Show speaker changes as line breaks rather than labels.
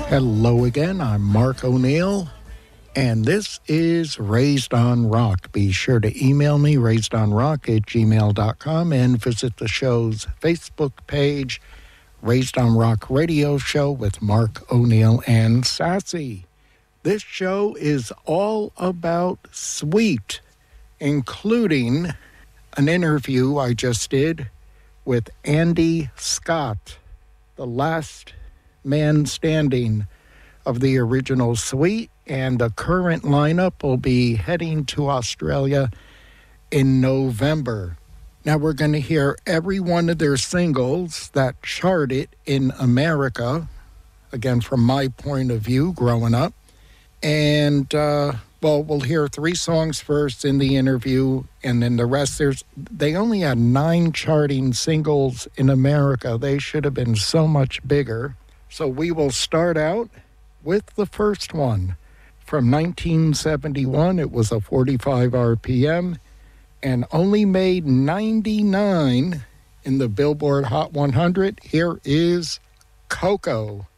Hello again, I'm Mark O'Neill, and this is Raised on Rock. Be sure to email me, raisedonrock@gmail.com, and visit the show's Facebook page, Raised on Rock Radio Show with Mark O'Neill and Sassy. This show is all about Sweet, including an interview I just did with Andy Scott, the last man standing of the original Sweet, and the current lineup will be heading to Australia in November. Now we're going to hear every one of their singles that charted in America, again from my point of view growing up. And we'll hear 3 songs first in the interview, and then the rest. They only had 9 charting singles in America. They should have been so much bigger. So we will start out with the first one. From 1971, it was a 45 RPM and only made 99 in the Billboard Hot 100. Here is Coco.